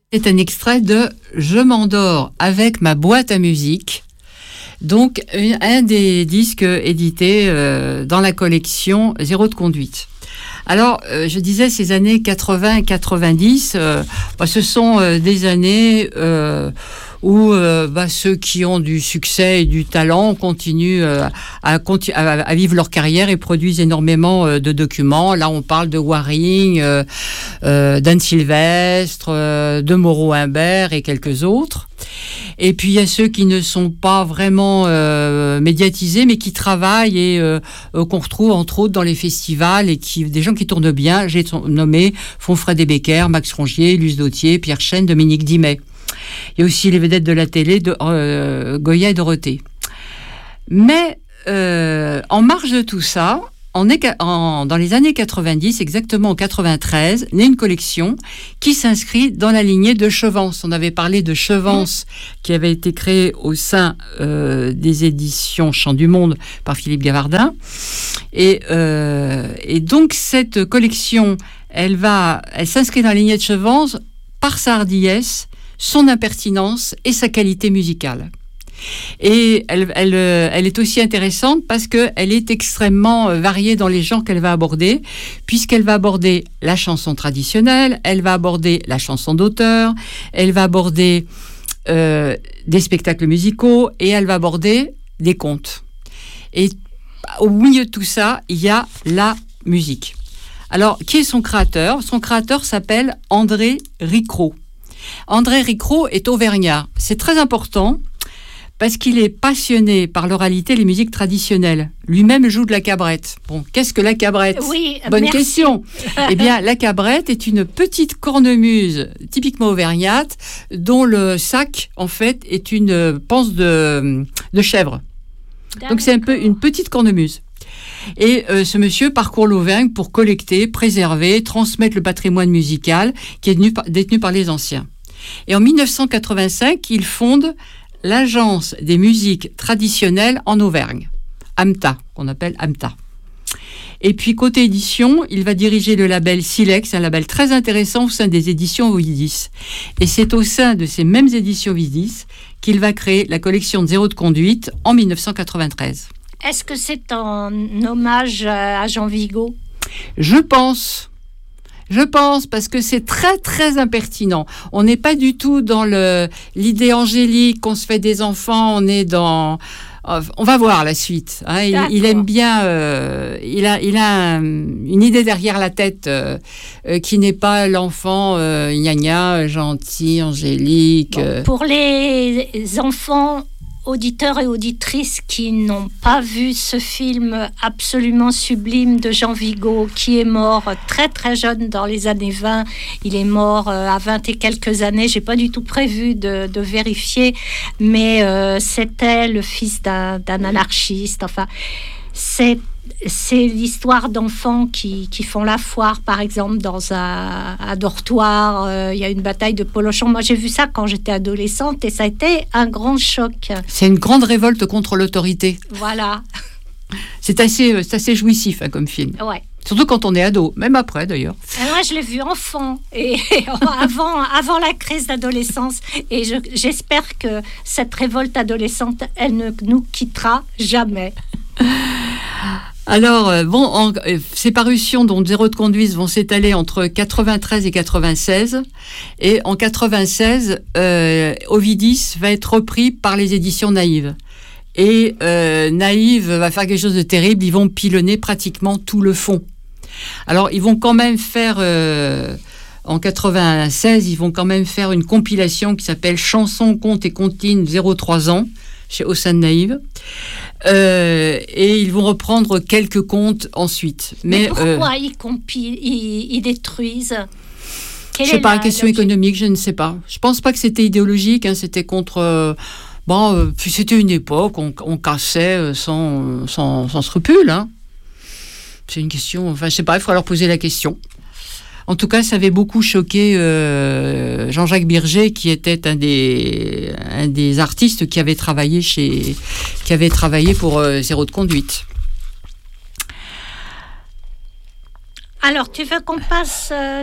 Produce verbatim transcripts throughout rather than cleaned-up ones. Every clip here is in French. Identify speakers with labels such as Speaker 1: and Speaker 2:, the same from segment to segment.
Speaker 1: C'est un extrait de « Je m'endors avec ma boîte à musique ». Donc, un des disques édités euh, dans la collection Zéro de conduite. Alors, euh, je disais, ces années quatre-vingts et quatre-vingt-dix, euh, bah, ce sont euh, des années euh, où euh, bah, ceux qui ont du succès et du talent continuent euh, à, continu- à, à vivre leur carrière et produisent énormément euh, de documents. Là, on parle de Waring, euh, euh, d'Anne Sylvestre, euh, de Moreau Imbert et quelques autres. Et puis il y a ceux qui ne sont pas vraiment euh, médiatisés, mais qui travaillent et euh, euh, qu'on retrouve entre autres dans les festivals et qui des gens qui tournent bien. J'ai nommé Fonfred et Becker, Max Rongier, Luce Dautier, Pierre Chêne, Dominique Dimet. Il y a aussi les vedettes de la télé, de euh, Goya et Dorothée. Mais euh, en marge de tout ça, En, en, dans les années quatre-vingt-dix, exactement en quatre-vingt-treize, naît une collection qui s'inscrit dans la lignée de Chevance. On avait parlé de Chevance mmh. qui avait été créée au sein euh, des éditions Chants du Monde par Philippe Gavardin. Et, euh, et donc cette collection, elle, va, elle s'inscrit dans la lignée de Chevance par sa hardiesse, son impertinence et sa qualité musicale. Et elle, elle, elle est aussi intéressante parce qu'elle est extrêmement variée dans les genres qu'elle va aborder, puisqu'elle va aborder la chanson traditionnelle, elle va aborder la chanson d'auteur, elle va aborder euh, des spectacles musicaux et elle va aborder des contes. Et au milieu de tout ça, il y a la musique. Alors, qui est son créateur ? Son créateur s'appelle André Ricrot. André Ricrot est auvergnat. C'est très important parce qu'il est passionné par l'oralité et les musiques traditionnelles. Lui-même joue de la cabrette. Bon, qu'est-ce que la cabrette ?
Speaker 2: Oui,
Speaker 1: bonne
Speaker 2: merci.
Speaker 1: question. Eh bien, la cabrette est une petite cornemuse typiquement auvergnate dont le sac, en fait, est une panse de, de chèvre. D'accord. Donc, c'est un peu une petite cornemuse. Et euh, ce monsieur parcourt l'Auvergne pour collecter, préserver, transmettre le patrimoine musical qui est détenu par, détenu par les anciens. Et en dix-neuf cent quatre-vingt-cinq, il fonde l'Agence des musiques traditionnelles en Auvergne, AMTA, qu'on appelle AMTA. Et puis, côté édition, il va diriger le label Silex, un label très intéressant au sein des éditions Ovidis. Et c'est au sein de ces mêmes éditions Ovidis qu'il va créer la collection de Zéro de conduite en dix-neuf cent quatre-vingt-treize.
Speaker 2: Est-ce que c'est en hommage à Jean Vigo ?
Speaker 1: Je pense... Je pense, parce que c'est très, très impertinent. On n'est pas du tout dans le, l'idée angélique, qu'on se fait des enfants, on est dans... On va voir la suite. Hein. Il, il aime bien... Euh, il a, il a un, une idée derrière la tête euh, euh, qui n'est pas l'enfant euh, gna gna, gentil, angélique.
Speaker 2: Bon,
Speaker 1: euh.
Speaker 2: Pour les enfants... auditeurs et auditrices qui n'ont pas vu ce film absolument sublime de Jean Vigo, qui est mort très très jeune dans les années vingt. Il est mort à vingt et quelques années. J'ai pas du tout prévu de, de vérifier, mais euh, c'était le fils d'un, d'un anarchiste. Enfin, c'est C'est l'histoire d'enfants qui, qui font la foire, par exemple, dans un, un dortoir. Il euh, y a une bataille de polochons. Moi, j'ai vu ça quand j'étais adolescente et ça a été un grand choc.
Speaker 1: C'est une grande révolte contre l'autorité.
Speaker 2: Voilà.
Speaker 1: C'est assez, c'est assez jouissif hein, comme film.
Speaker 2: Ouais.
Speaker 1: Surtout quand on est ado, même après d'ailleurs.
Speaker 2: Et moi, je l'ai vu enfant, et, et avant, avant la crise d'adolescence. Et je, j'espère que cette révolte adolescente, elle ne nous quittera jamais.
Speaker 1: Alors, euh, bon, en, euh, ces parutions, dont Zéro de conduite, vont s'étaler entre quatre-vingt-treize et quatre-vingt-seize. Et en quatre-vingt-seize, euh, Ovidis va être repris par les éditions Naïve. Et euh, Naïve va faire quelque chose de terrible. Ils vont pilonner pratiquement tout le fond. Alors, ils vont quand même faire... Euh, en quatre-vingt-seize, ils vont quand même faire une compilation qui s'appelle Chansons, contes et comptines zéro trois ans, chez Haussmann Naïve. Euh, et ils vont reprendre quelques contes ensuite. Mais,
Speaker 2: Mais pourquoi
Speaker 1: euh,
Speaker 2: ils, compilent, ils, ils détruisent ? Quelle
Speaker 1: je sais pas,
Speaker 2: la,
Speaker 1: question
Speaker 2: l'objet...
Speaker 1: économique, je ne sais pas. Je pense pas que c'était idéologique, hein, c'était contre... Euh, bon, euh, puis c'était une époque, on, on cassait sans, sans, sans scrupule. Hein. C'est une question... Enfin, je sais pas, il faudra leur poser la question. En tout cas, ça avait beaucoup choqué euh, Jean-Jacques Birger, qui était un des, un des artistes qui avait travaillé, chez, qui avait travaillé pour euh, Zéro de conduite.
Speaker 2: Alors, tu veux qu'on passe euh,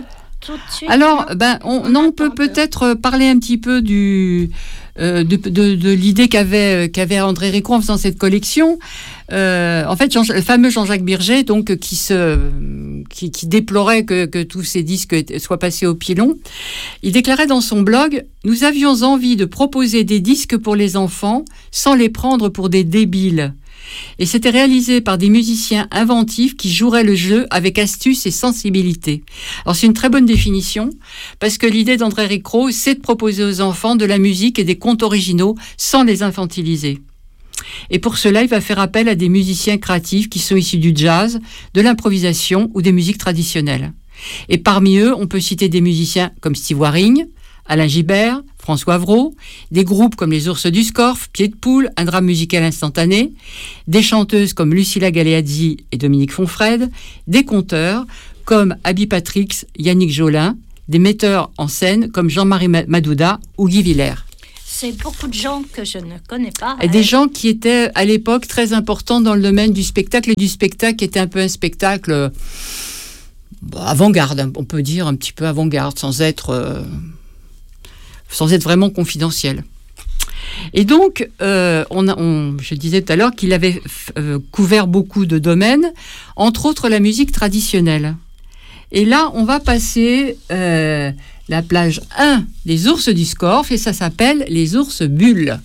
Speaker 2: tout de suite.
Speaker 1: Alors, ben, on, on, on peut peut-être parler un petit peu du, euh, de, de, de l'idée qu'avait, qu'avait André Ricrou en faisant cette collection. Euh, en fait, Jean, le fameux Jean-Jacques Birger, donc, qui, se, qui, qui déplorait que, que tous ces disques soient passés au pilon, il déclarait dans son blog « Nous avions envie de proposer des disques pour les enfants sans les prendre pour des débiles. » Et c'était réalisé par des musiciens inventifs qui joueraient le jeu avec astuce et sensibilité. Alors c'est une très bonne définition, parce que l'idée d'André Ricrou, c'est de proposer aux enfants de la musique et des contes originaux sans les infantiliser. Et pour cela, il va faire appel à des musiciens créatifs qui sont issus du jazz, de l'improvisation ou des musiques traditionnelles. Et parmi eux, on peut citer des musiciens comme Steve Waring, Alain Gibert, François Vrault, des groupes comme les Ours du Scorff, Pied de Poule, un drame musical instantané, des chanteuses comme Lucilla Galeazzi et Dominique Fonfrède, des conteurs comme Abby Patrix, Yannick Jolin, des metteurs en scène comme Jean-Marie Madouda ou Guy Villers.
Speaker 2: C'est beaucoup de gens que je ne connais pas.
Speaker 1: Et des gens qui étaient à l'époque très importants dans le domaine du spectacle, et du spectacle était un peu un spectacle bon, avant-garde, on peut dire un petit peu avant-garde, sans être... Euh, sans être vraiment confidentiel. Et donc, euh, on, a, on, je disais tout à l'heure qu'il avait euh, couvert beaucoup de domaines, entre autres la musique traditionnelle. Et là, on va passer euh, la plage un des Ours du Scorff, et ça s'appelle les Ours Bulles.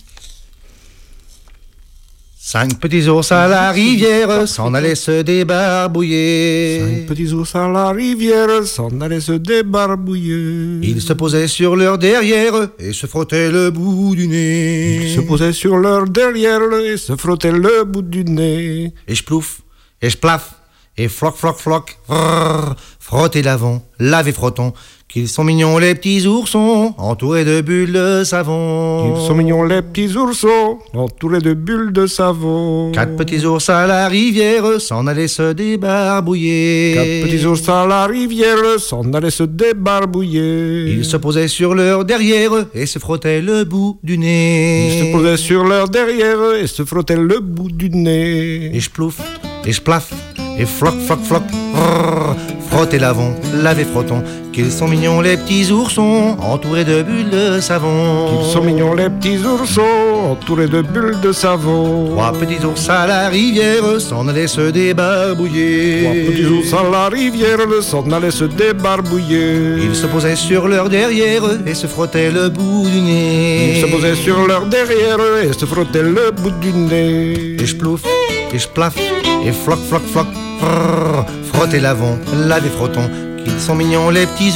Speaker 3: Cinq petits ours à la rivière s'en allaient se débarbouiller.
Speaker 4: Cinq petits ours à la rivière s'en allaient se débarbouiller.
Speaker 3: Ils se posaient sur leur derrière et se frottaient le bout du nez.
Speaker 4: Ils se posaient sur leur derrière et se frottaient le bout du nez.
Speaker 3: Et je plouffe, et je plaffe, et floc, floc, floc. Rrr, frottez l'avant, lavez frottons. Qu'ils sont mignons les petits oursons, entourés de bulles de savon.
Speaker 4: Qu'ils sont mignons les petits oursons, entourés de bulles de savon.
Speaker 3: Quatre petits ours à la rivière s'en allaient se débarbouiller.
Speaker 4: Quatre petits ours à la rivière s'en allaient se débarbouiller.
Speaker 3: Ils se posaient sur leur derrière et se frottaient le bout du nez.
Speaker 4: Ils se posaient sur leur derrière et se frottaient le bout du nez.
Speaker 3: Et je plouffe, et je plaffe, et floc, floc, floc. Rrr, frottez l'avant, lavez frottons. Qu'ils sont mignons les petits oursons, entourés de bulles de savon.
Speaker 4: Qu'ils sont mignons les petits oursons, entourés de bulles de savon.
Speaker 3: Trois petits ours à la rivière s'en allaient se débarbouiller.
Speaker 4: Trois petits ours à la rivière s'en allaient se débarbouiller.
Speaker 3: Ils se posaient sur leur derrière et se frottaient le bout du nez.
Speaker 4: Ils se posaient sur leur derrière et se frottaient le bout du nez.
Speaker 3: Et je plouffe, et je plaffe, et floc, floc, floc. Frrr, frottez l'avant, lavez frottons. Qu'ils sont mignons les petits